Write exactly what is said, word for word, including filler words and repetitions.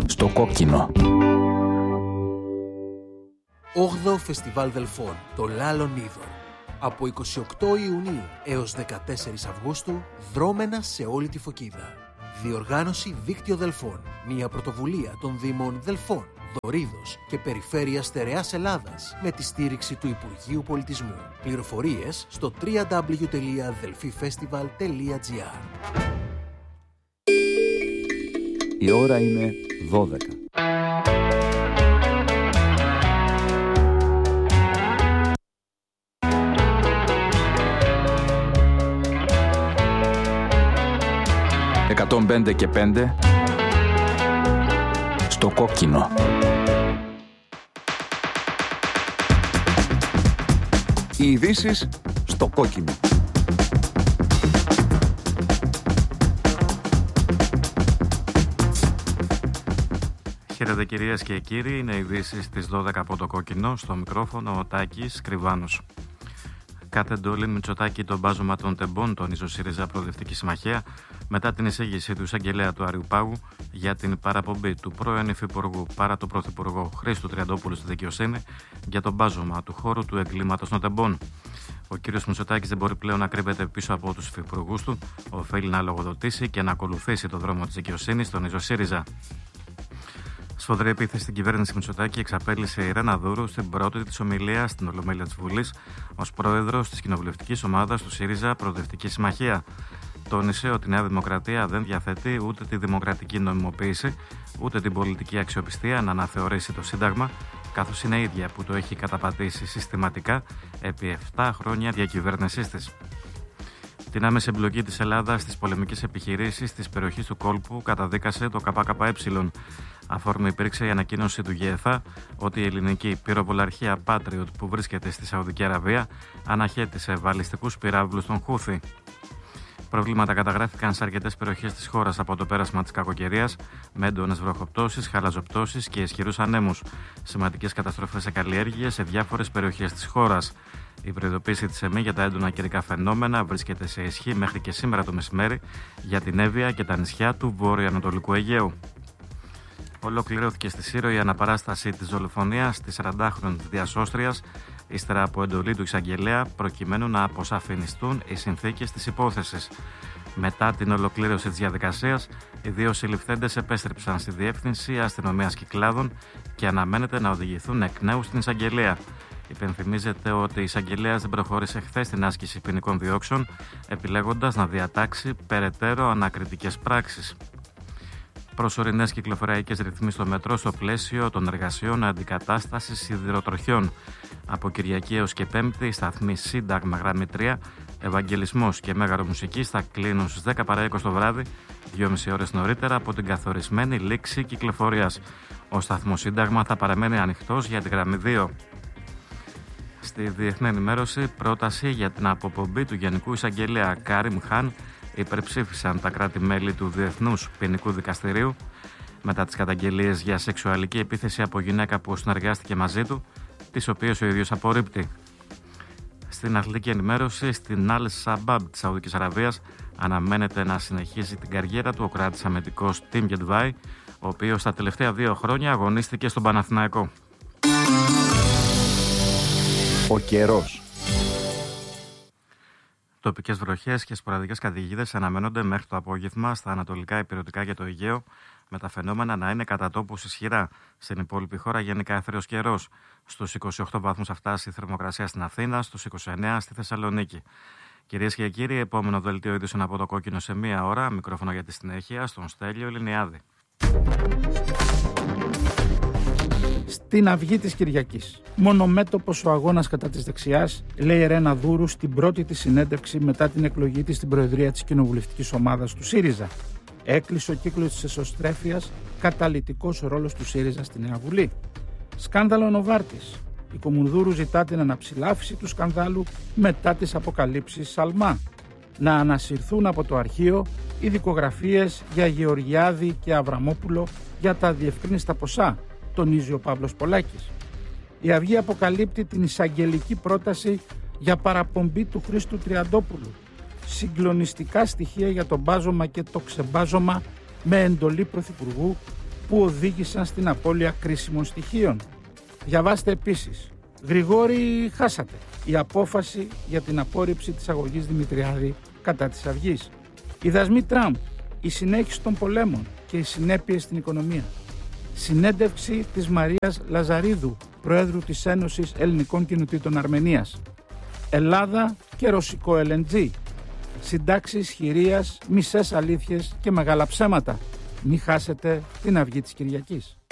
Στο κόκκινο. όγδοο Φεστιβάλ Δελφών, το Λάλον Είδωρ. Από εικοστή ογδόη Ιουνίου έως δεκατέσσερις Αυγούστου, δρόμενα σε όλη τη Φωκίδα. Διοργάνωση Δίκτυο Δελφών, μια πρωτοβουλία των Δήμων Δελφών, Δωρίδος και Περιφέρειας Στερεάς Ελλάδας με τη στήριξη του Υπουργείου Πολιτισμού. Πληροφορίες στο double-u double-u double-u τελεία delfifestival τελεία gr. Η ώρα είναι δώδεκα. εκατόν πέντε και πέντε στο κόκκινο. Οι ειδήσεις στο κόκκινο. Χαίρετε κυρίες και κύριοι, είναι ειδήσεις στις δώδεκα από το κόκκινο, στο μικρόφωνο ο Τάκης Κρυβάνος. Κάθε εντολή Μητσοτάκη το μπάζωμα των τεμπών, τονίζει ο ΣΥΡΙΖΑ Προοδευτική Συμμαχία, μετά την εισήγηση του εισαγγελέα του Αριουπάγου για την παραπομπή του πρώην Υφυπουργού παρά του Πρωθυπουργού Χρήστου Τριαντόπουλου στη δικαιοσύνη για το μπάζωμα του χώρου του εγκλήματος των τεμπών. Ο κ. Μητσοτάκης δεν μπορεί πλέον να κρύβεται πίσω από τους υφυπουργούς του, οφείλει να λογοδοτήσει και να ακολουθήσει το δρόμο της δικαιοσύνης, τονίζει ο ΣΥΡΙΖΑ. Σφοδρή επίθεση στην κυβέρνηση Μητσοτάκη εξαπέλυσε η Ρένα Δούρου στην πρώτη της ομιλία στην Ολομέλεια της Βουλής ως πρόεδρος της κοινοβουλευτικής ομάδας του ΣΥΡΙΖΑ Προοδευτική Συμμαχία. Τόνισε ότι η Νέα Δημοκρατία δεν διαθέτει ούτε τη δημοκρατική νομιμοποίηση, ούτε την πολιτική αξιοπιστία να αναθεωρήσει το Σύνταγμα, καθώς είναι η ίδια που το έχει καταπατήσει συστηματικά επί επτά χρόνια διακυβέρνησής της. Την άμεση εμπλοκή της Ελλάδας στις πολεμικές επιχειρήσεις της περιοχής του κόλπου καταδίκασε το ΚΚΕ. Αφορμή υπήρξε η ανακοίνωση του ΓΕΘΑ ότι η ελληνική πυροβολαρχία Patriot που βρίσκεται στη Σαουδική Αραβία αναχέτησε βαλιστικούς πυράβλους των Χούθη. Προβλήματα καταγράφηκαν σε αρκετές περιοχές της χώρας από το πέρασμα της κακοκαιρίας, με έντονες βροχοπτώσεις, χαλαζοπτώσεις και ισχυρούς ανέμους. Σημαντικές καταστροφές σε καλλιέργειες σε διάφορες περιοχές της χώρας. Η προειδοποίηση της ΕΜΗ για τα έντονα καιρικά φαινόμενα βρίσκεται σε ισχύ μέχρι και σήμερα το μεσημέρι για την Εύβοια και τα νησιά του βορειοανατολικού Αιγαίου. Ολοκληρώθηκε στη Σύρο η αναπαράσταση της δολοφονίας της σαραντάχρονης διασώστριας, ύστερα από εντολή του εισαγγελέα, προκειμένου να αποσαφινιστούν οι συνθήκες της υπόθεσης. Μετά την ολοκλήρωση της διαδικασίας, οι δύο συλληφθέντες επέστρεψαν στη Διεύθυνση Αστυνομίας Κυκλάδων και αναμένεται να οδηγηθούν εκ νέου στην εισαγγελέα. Υπενθυμίζεται ότι η εισαγγελέας δεν προχώρησε χθες στην άσκηση ποινικών διώξεων, επιλέγοντας να διατάξει περαιτέρω ανακριτικές πράξεις. Προσωρινές κυκλοφοριακές ρυθμίσεις στο μετρό στο πλαίσιο των εργασιών αντικατάστασης σιδηροτροχιών. Από Κυριακή έως και Πέμπτη, οι σταθμοί Σύνταγμα γραμμή τρία, Ευαγγελισμός και Μέγαρο Μουσική θα κλείνουν στις δέκα παρά είκοσι το βράδυ, δυόμιση ώρες νωρίτερα από την καθορισμένη λήξη κυκλοφορίας. Ο σταθμός Σύνταγμα θα παραμένει ανοιχτός για τη γραμμή δύο. Στη διεθνή ενημέρωση, πρόταση για την αποπομπή του Γενικού Εισαγγελέα Κάριμ Χάν υπερψήφισαν τα κράτη-μέλη του Διεθνούς Ποινικού Δικαστηρίου μετά τις καταγγελίες για σεξουαλική επίθεση από γυναίκα που συνεργάστηκε μαζί του, τις οποίες ο ίδιος απορρίπτει. Στην αθλητική ενημέρωση, στην Αλ Σαμπάμπ της Σαουδικής Αραβίας αναμένεται να συνεχίσει την καριέρα του ο κράτης αμυντικός Τιμ Γετβάη, ο οποίος τα τελευταία δύο χρόνια αγωνίστηκε στον Παναθηναϊκό. Ο καιρός. Τοπικές βροχές και σποραδικές καταιγίδες αναμένονται μέχρι το απόγευμα στα ανατολικά ηπειρωτικά και το Αιγαίο, με τα φαινόμενα να είναι κατά τόπους ισχυρά. Στην υπόλοιπη χώρα γενικά εύθραιος καιρός. Στους είκοσι οκτώ βαθμούς θα φτάσει η θερμοκρασία στην Αθήνα, στους είκοσι εννέα στη Θεσσαλονίκη. Κυρίες και κύριοι, επόμενο δελτίο ειδήσεων από το κόκκινο σε μία ώρα. Μικρόφωνο για τη συνέχεια στον Στέλιο Λινιάδη. Στην αυγή της Κυριακής. Μονομέτωπος ο αγώνας κατά της δεξιάς, λέει η Ρένα Δούρου στην πρώτη της συνέντευξη μετά την εκλογή της στην Προεδρία της Κοινοβουλευτικής Ομάδας του ΣΥΡΙΖΑ. Έκλεισε ο κύκλος της εσωστρέφειας, καταλυτικός ρόλος του ΣΥΡΙΖΑ στη Νέα Βουλή. Σκάνδαλο Νοβάρτης. Η Κομουνδούρου ζητά την αναψηλάφιση του σκανδάλου μετά τις αποκαλύψεις Σαλμά. Να ανασυρθούν από το αρχείο οι δικογραφίες για Γεωργιάδη και Αβραμόπουλο για τα διευκρίνιστα ποσά, τονίζει ο Παύλος Πολάκης. Η Αυγή αποκαλύπτει την εισαγγελική πρόταση για παραπομπή του Χρήστου Τριαντόπουλου. Συγκλονιστικά στοιχεία για το μπάζωμα και το ξεμπάζωμα με εντολή Πρωθυπουργού που οδήγησαν στην απώλεια κρίσιμων στοιχείων. Διαβάστε επίσης. Γρηγόρη, χάσατε. Η απόφαση για την απόρριψη της αγωγής Δημητριάδη κατά της Αυγής. Οι δασμοί Τραμπ, η συνέχιση των πολέμων και οι συνέπειες στην οικονομία. Συνέντευξη της Μαρίας Λαζαρίδου, Προέδρου της Ένωσης Ελληνικών Κοινοτήτων Αρμενίας. Ελλάδα και ρωσικό ελ εν τζι. Συντάξεις χειρίας, μισές αλήθειες και μεγάλα ψέματα. Μη χάσετε την Αυγή της Κυριακής.